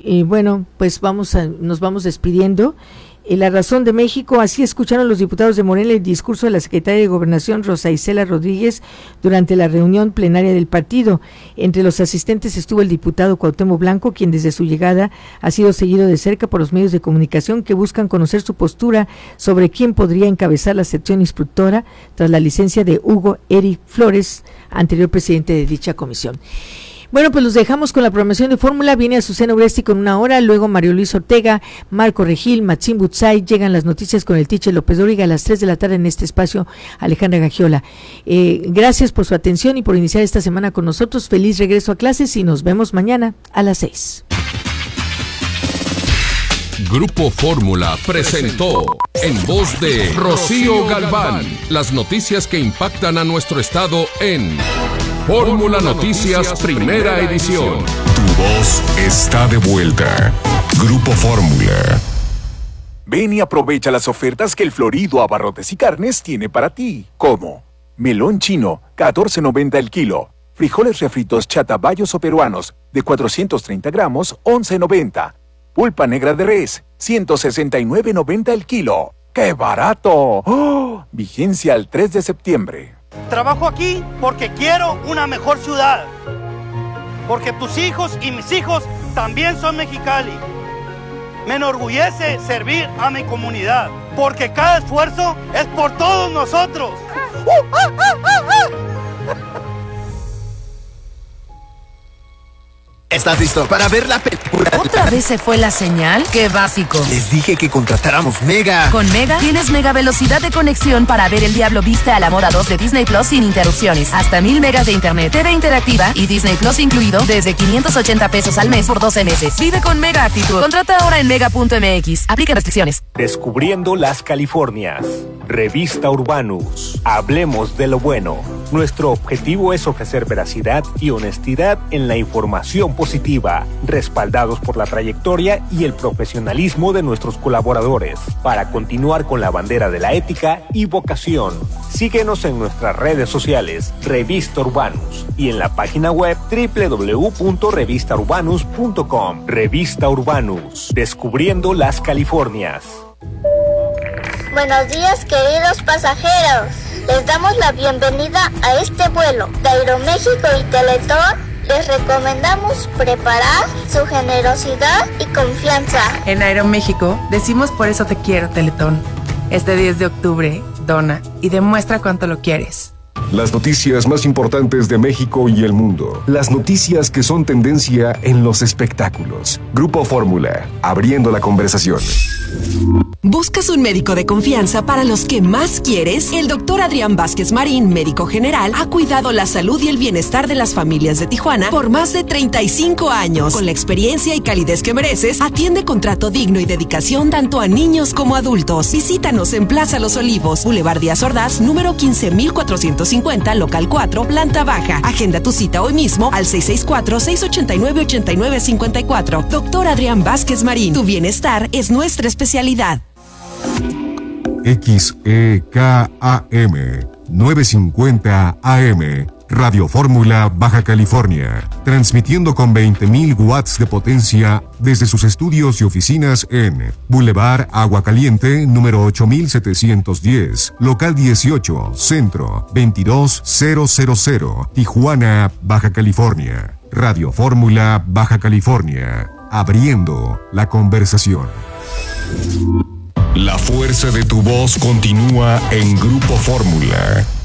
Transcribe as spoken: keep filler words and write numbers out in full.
y bueno, pues vamos a, nos vamos despidiendo. En La Razón de México, así escucharon los diputados de Morena el discurso de la secretaria de Gobernación, Rosa Isela Rodríguez, durante la reunión plenaria del partido. Entre los asistentes estuvo el diputado Cuauhtémoc Blanco, quien desde su llegada ha sido seguido de cerca por los medios de comunicación que buscan conocer su postura sobre quién podría encabezar la sección instructora tras la licencia de Hugo Eric Flores, anterior presidente de dicha comisión. Bueno, pues los dejamos con la programación de Fórmula. Viene Azucena Uresti con una hora, luego Mario Luis Ortega, Marco Regil, Maxim Butzai. Llegan las noticias con el Tiche López Dóriga a las tres de la tarde en este espacio, Alejandra Gagiola. Eh, gracias por su atención y por iniciar esta semana con nosotros. Feliz regreso a clases y nos vemos mañana a las seis. Grupo Fórmula presentó en voz de Rocío Galván las noticias que impactan a nuestro estado en Fórmula Noticias Primera Edición. Tu voz está de vuelta. Grupo Fórmula. Ven y aprovecha las ofertas que el Florido Abarrotes y Carnes tiene para ti. Como melón chino, catorce noventa el kilo. Frijoles refritos chatabayos o peruanos, de cuatrocientos treinta gramos, once noventa. Pulpa negra de res, ciento sesenta y nueve noventa el kilo. ¡Qué barato! ¡Oh! Vigencia al tres de septiembre. Trabajo aquí porque quiero una mejor ciudad. Porque tus hijos y mis hijos también son Mexicali. Me enorgullece servir a mi comunidad. Porque cada esfuerzo es por todos nosotros. ¿Estás listo para ver la película? ¿Otra vez se fue la señal? ¡Qué básico! Les dije que contratáramos Mega. Con Mega tienes mega velocidad de conexión para ver El Diablo Viste a la Moda dos de Disney Plus sin interrupciones. Hasta mil megas de internet, T V interactiva y Disney Plus incluido desde quinientos ochenta pesos al mes por doce meses. Vive con Mega Actitud. Contrata ahora en mega punto m x. Aplica restricciones. Descubriendo las Californias. Revista Urbanus. Hablemos de lo bueno. Nuestro objetivo es ofrecer veracidad y honestidad en la información positiva, respaldados por la trayectoria y el profesionalismo de nuestros colaboradores, para continuar con la bandera de la ética y vocación. Síguenos en nuestras redes sociales, Revista Urbanus, y en la página web doble u doble u doble u punto revista urbanus punto com. Revista Urbanus, descubriendo las Californias. Buenos días, queridos pasajeros. Les damos la bienvenida a este vuelo de Aeroméxico y Teletón. Les recomendamos preparar su generosidad y confianza. En Aeroméxico decimos por eso te quiero, Teletón. Este diez de octubre, dona y demuestra cuánto lo quieres. Las noticias más importantes de México y el mundo. Las noticias que son tendencia en los espectáculos. Grupo Fórmula, abriendo la conversación. ¿Buscas un médico de confianza para los que más quieres? El doctor Adrián Vázquez Marín, médico general, ha cuidado la salud y el bienestar de las familias de Tijuana por más de treinta y cinco años. Con la experiencia y calidez que mereces, atiende con trato digno y dedicación tanto a niños como adultos. Visítanos en Plaza Los Olivos, Boulevard Díaz Ordaz, número quince mil cuatrocientos cincuenta, local cuatro, planta baja. Agenda tu cita hoy mismo al seis seis cuatro, seis ocho nueve, ocho nueve cinco cuatro. Doctor Adrián Vázquez Marín, tu bienestar es nuestra especialidad. X E K A M novecientos cincuenta A M, Radio Fórmula, Baja California, transmitiendo con veinte mil watts de potencia desde sus estudios y oficinas en Boulevard Agua Caliente, número ocho mil setecientos diez, local dieciocho, Centro, veintidós mil, Tijuana, Baja California. Radio Fórmula, Baja California, abriendo la conversación. La fuerza de tu voz continúa en Grupo Fórmula.